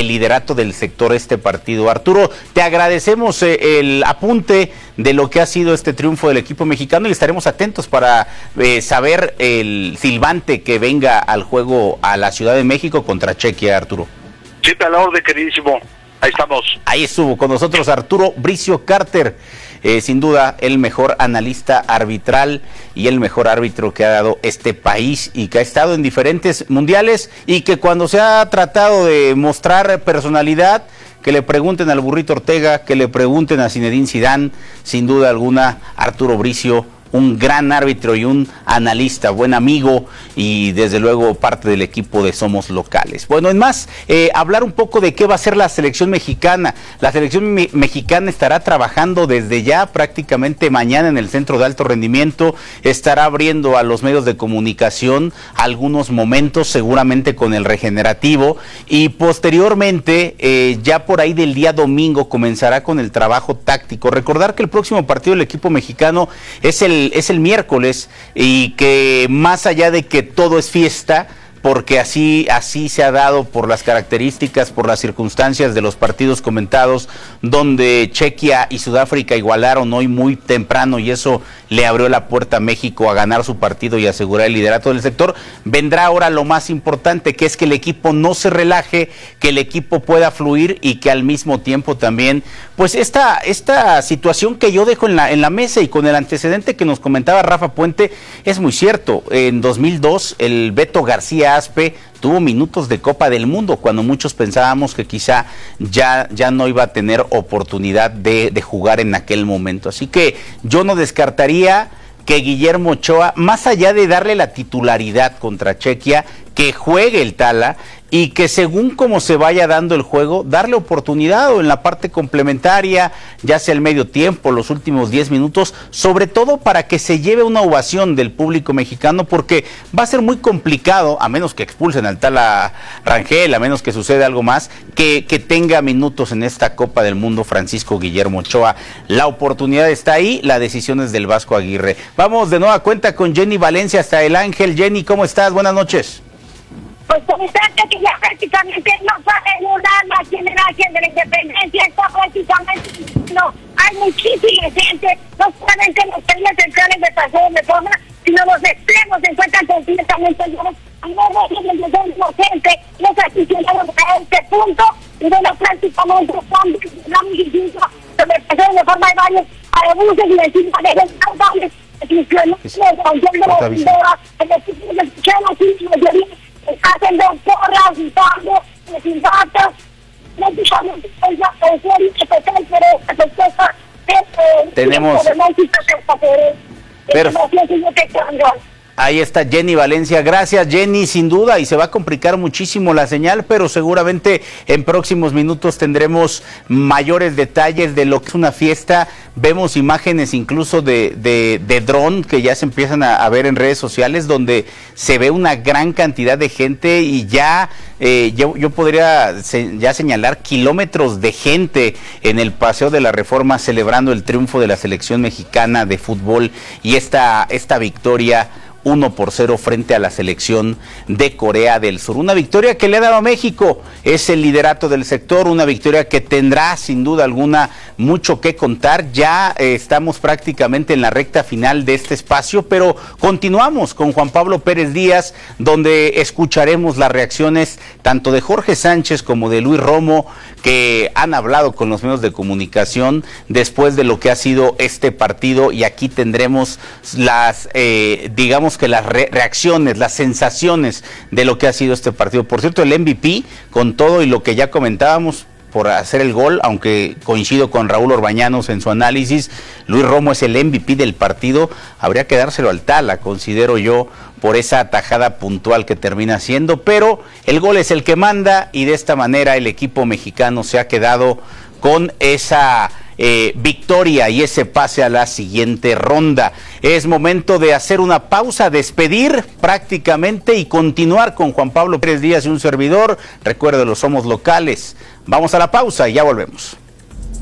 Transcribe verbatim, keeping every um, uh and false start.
el liderato del sector este partido. Arturo, te agradecemos eh, el apunte de lo que ha sido este triunfo del equipo mexicano y estaremos atentos para eh, saber el silbante que venga al juego a la Ciudad de México contra Chequia, Arturo. Siempre a la orden, queridísimo. Ahí estamos. Ahí estuvo con nosotros Arturo Bricio Carter, eh, sin duda el mejor analista arbitral y el mejor árbitro que ha dado este país y que ha estado en diferentes mundiales y que cuando se ha tratado de mostrar personalidad, que le pregunten al Burrito Ortega, que le pregunten a Zinedine Zidane, sin duda alguna Arturo Bricio, un gran árbitro y un analista, buen amigo y desde luego parte del equipo de Somos Locales. Bueno, en más, eh, hablar un poco de qué va a ser la selección mexicana. La selección me mexicana estará trabajando desde ya prácticamente mañana en el Centro de Alto Rendimiento, estará abriendo a los medios de comunicación algunos momentos, seguramente con el regenerativo, y posteriormente, eh, ya por ahí del día domingo, comenzará con el trabajo táctico. Recordar que el próximo partido del equipo mexicano es el es el miércoles y que más allá de que todo es fiesta, porque así, así se ha dado por las características, por las circunstancias de los partidos comentados, donde Chequia y Sudáfrica igualaron hoy muy temprano y eso le abrió la puerta a México a ganar su partido y asegurar el liderato del sector. Vendrá ahora lo más importante, que es que el equipo no se relaje, que el equipo pueda fluir y que al mismo tiempo también, pues esta, esta situación que yo dejo en la, en la mesa y con el antecedente que nos comentaba Rafa Puente, es muy cierto. En dos mil dos, el Beto García Aspe tuvo minutos de Copa del Mundo cuando muchos pensábamos que quizá ya, ya no iba a tener oportunidad de, de jugar en aquel momento. Así que yo no descartaría que Guillermo Ochoa, más allá de darle la titularidad contra Chequia, que juegue el Tala y que según como se vaya dando el juego, darle oportunidad o en la parte complementaria, ya sea el medio tiempo, los últimos diez minutos, sobre todo para que se lleve una ovación del público mexicano, porque va a ser muy complicado, a menos que expulsen al Tala Rangel, a menos que suceda algo más, que, que tenga minutos en esta Copa del Mundo Francisco Guillermo Ochoa. La oportunidad está ahí, la decisión es del Vasco Aguirre. Vamos de nueva cuenta con Jenny Valencia hasta El Ángel. Jenny, ¿cómo estás? Buenas noches. Pues comentarte que ya prácticamente no sale un alma aquí en el Ángel de la Independencia, está prácticamente no, hay muchísima gente, no solamente los trenes centrales de Paseo de Reforma, sino los extremos se encuentran completamente llenos, a ver, de gente, los aficionados a este punto, y bueno, prácticamente están la medicina sobre el Paseo de Reforma, hay varios autobuses y encima de los autobuses, hacen dos porras y todo, les impacta, prácticamente tenemos ahí está Jenny Valencia. Gracias, Jenny, sin duda, y se va a complicar muchísimo la señal, pero seguramente en próximos minutos tendremos mayores detalles de lo que es una fiesta. Vemos imágenes incluso de, de, de dron que ya se empiezan a, a ver en redes sociales, donde se ve una gran cantidad de gente y ya eh, yo, yo podría se, ya señalar kilómetros de gente en el Paseo de la Reforma celebrando el triunfo de la selección mexicana de fútbol y esta, esta victoria uno por cero frente a la selección de Corea del Sur. Una victoria que le ha dado a México, es el liderato del sector, una victoria que tendrá sin duda alguna mucho que contar. Ya eh, estamos prácticamente en la recta final de este espacio, pero continuamos con Juan Pablo Pérez Díaz, donde escucharemos las reacciones tanto de Jorge Sánchez como de Luis Romo, que han hablado con los medios de comunicación después de lo que ha sido este partido, y aquí tendremos las, eh, digamos, que las re reacciones, las sensaciones de lo que ha sido este partido. Por cierto, el M V P, con todo y lo que ya comentábamos por hacer el gol, aunque coincido con Raúl Orbañanos en su análisis, Luis Romo es el M V P del partido. Habría que dárselo al Tala, considero yo, por esa atajada puntual que termina siendo, pero el gol es el que manda y de esta manera el equipo mexicano se ha quedado con esa Eh, victoria y ese pase a la siguiente ronda. Es momento de hacer una pausa, despedir prácticamente y continuar con Juan Pablo Pérez Díaz y un servidor. Recuérdelo, Somos Locales. Vamos a la pausa y ya volvemos.